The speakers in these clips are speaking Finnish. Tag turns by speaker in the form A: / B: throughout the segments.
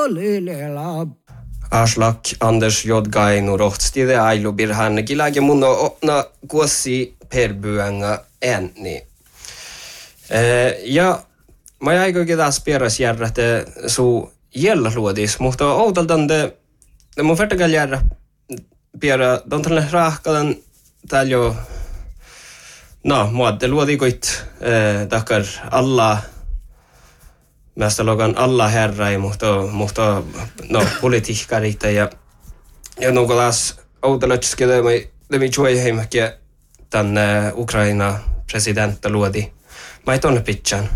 A: Olilela.
B: Aslak Anders Jodgainu rohtstide ailu birhan kilage munno opna kuossi perbuanga enni. Ja mä jäikö kedas pieras järräte su jällä luodis, mutta outaltan de mun vertagal järrä piera dontalle rahkadan täällä jo muodde luodikoit takkar alla mästä logan alla herrai, mutta politiikkarit ja nukolas outalotske de mi choi heimäkkiä tän Ukraina presidentta luodi. Mä ei tonne pitchan.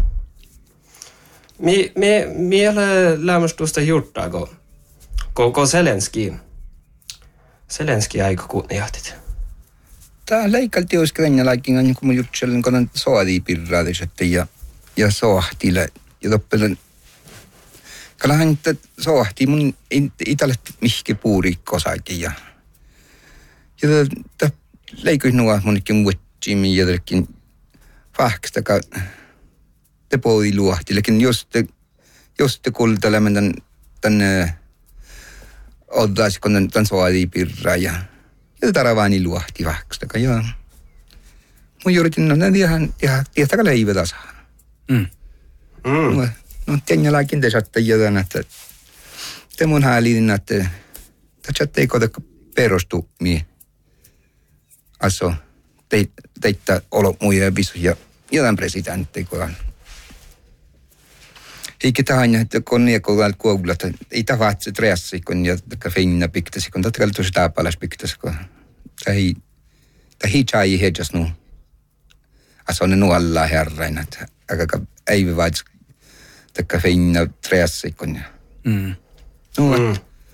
B: Mi ole lämmästusta juurtaa, kun Zelenski aika kuunnejahtit.
C: Tää leikalti olisi krenjälaikin, niin kuin mun jutselin, kun on soadi pirraadisette ja soahtille. Ja toppelen, kalahan että soahti mun italle mihke puurikkosakin. Ja leikois nuo monikin muuttiimi jotenkin fahkstaka te poi luohti. Lekin jos te kultalemän tän oddaisi, kun tän soadi pirraa ja taravani luohti fahkstaka. Ja mun yritin, no ihan tietäkä leivä tasa. No tienjälläkin te saatte jotain, että te mun häälin, että tässä ei koeta perustu mie. Aso teitä olo muja visu ja jotain presidentti kohan. Eikä tähän, että konnia kohdalla kuulla, että ei tavatse treassi, kun jotka feinä piktasi, kun tätä kaltoisi taapalas piktasi, kun tämä chai hedjas nu. Aso ne nuolla herrain, että aika ei vaid tätä feinä treassi, kun